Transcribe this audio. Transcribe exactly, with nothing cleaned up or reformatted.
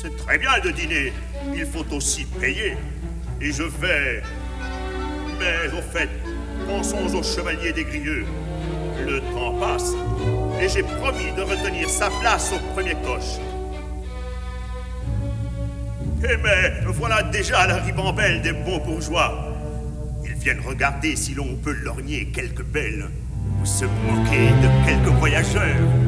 C'est très bien de dîner. Il faut aussi payer. Et je vais... Mais au fait, pensons au chevalier des Grieux. Le temps passe, et j'ai promis de retenir sa place au premier coche. Eh mais, voilà déjà la ribambelle des bons bourgeois. Ils viennent regarder si l'on peut lorgner quelques belles, ou se moquer de quelques voyageurs.